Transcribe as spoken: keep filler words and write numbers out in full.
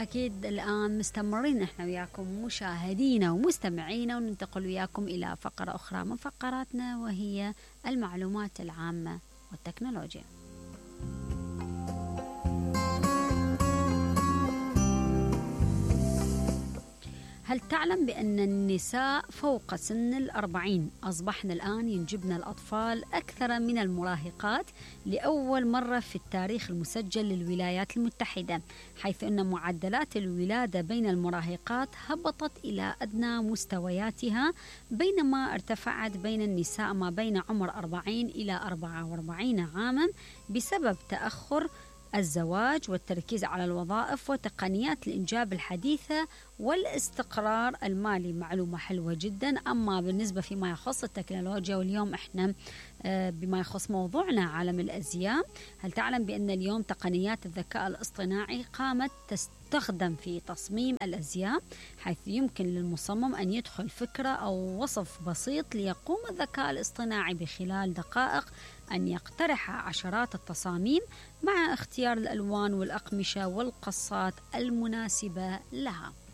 أكيد الآن مستمرين إحنا وياكم مشاهدينا ومستمعينا، وننتقل وياكم إلى فقرة أخرى من فقراتنا، وهي المعلومات العامة والتكنولوجيا. هل تعلم بأن النساء فوق سن الأربعين أصبحن الآن ينجبن الأطفال أكثر من المراهقات لأول مرة في التاريخ المسجل للولايات المتحدة، حيث أن معدلات الولادة بين المراهقات هبطت إلى أدنى مستوياتها، بينما ارتفعت بين النساء ما بين عمر أربعين إلى أربعة وأربعين عاما بسبب تأخر الزواج والتركيز على الوظائف وتقنيات الإنجاب الحديثة والاستقرار المالي. معلومة حلوة جدا. أما بالنسبة فيما يخص التكنولوجيا، واليوم إحنا بما يخص موضوعنا عالم الأزياء، هل تعلم بأن اليوم تقنيات الذكاء الاصطناعي قامت تستخدم في تصميم الأزياء، حيث يمكن للمصمم أن يدخل فكرة أو وصف بسيط ليقوم الذكاء الاصطناعي بخلال دقائق أن يقترح عشرات التصاميم مع اختيار الألوان والأقمشة والقصات المناسبة لها.